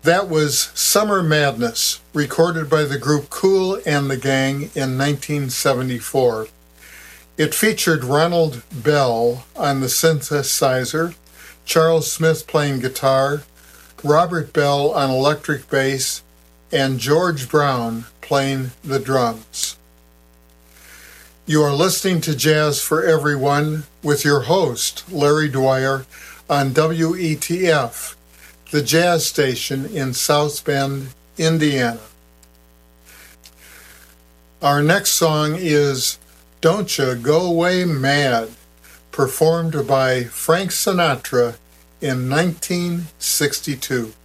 That was Summer Madness, recorded by the group Kool and the Gang in 1974. It featured Ronald Bell on the synthesizer, Charles Smith playing guitar, Robert Bell on electric bass, and George Brown playing the drums. You are listening to Jazz for Everyone with your host, Larry Dwyer, on WETF, the jazz station in South Bend, Indiana. Our next song is Don't Ya Go Away Mad, performed by Frank Sinatra in 1962.